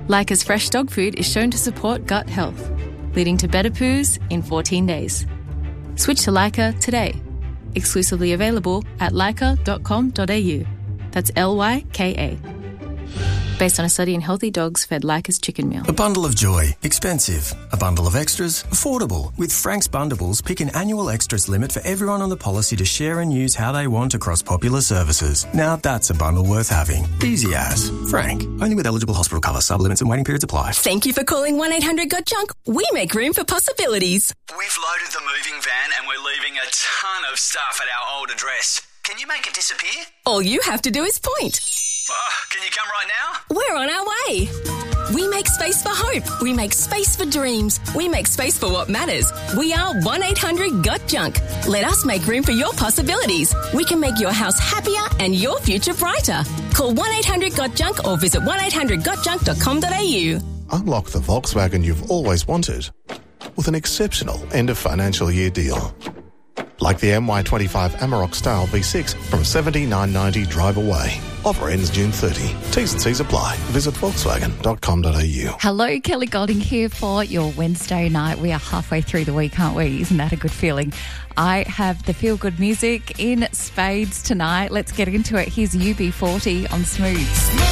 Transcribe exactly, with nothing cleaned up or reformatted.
Leica's fresh dog food is shown to support gut health, leading to better poos in fourteen days. Switch to Leica today. Exclusively available at leica dot com dot a u. That's L Y K A. Based on a study in healthy dogs fed Leica's chicken meal. A bundle of joy. Expensive. A bundle of extras. Affordable. With Frank's Bundables, pick an annual extras limit for everyone on the policy to share and use how they want across popular services. Now that's a bundle worth having. Easy as. Frank. Only with eligible hospital cover. Sublimits and waiting periods apply. Thank you for calling one eight hundred got junk. We make room for possibilities. We've loaded the moving van and we're leaving a ton of stuff at our old address. Can you make it disappear? All you have to do is point. Uh, can you come right now? We're on our way. We make space for hope. We make space for dreams. We make space for what matters. We are one eight hundred got junk. Let us make room for your possibilities. We can make your house happier and your future brighter. Call one eight hundred got junk or visit one eight hundred got junk dot com dot a u. Unlock the Volkswagen you've always wanted with an exceptional end of financial year deal. Like the M Y twenty-five Amarok Style V six from seventy-nine ninety drive away. Offer ends June thirtieth. T's and C's apply. Visit volkswagen dot com dot a u. Hello, Kelly Golding here for your Wednesday night. We are halfway through the week, aren't we? Isn't that a good feeling? I have the feel-good music in spades tonight. Let's get into it. Here's U B forty on Smooths.